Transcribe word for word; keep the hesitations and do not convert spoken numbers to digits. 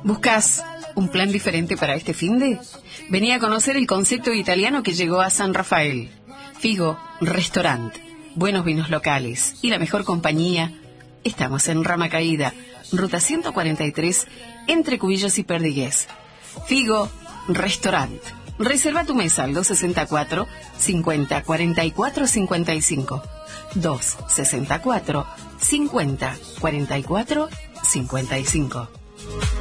¿Buscas un plan diferente para este finde? Vení a conocer el concepto italiano que llegó a San Rafael. Figo Restaurant, buenos vinos locales y la mejor compañía. Estamos en Rama Caída, ruta ciento cuarenta y tres, entre Cubillos y Perdigués. Figo Restaurant. Reserva tu mesa al dos sesenta y cuatro, cincuenta, cuarenta y cuatro, cincuenta y cinco. dos sesenta y cuatro, cincuenta, cuarenta y cuatro, cincuenta y cinco.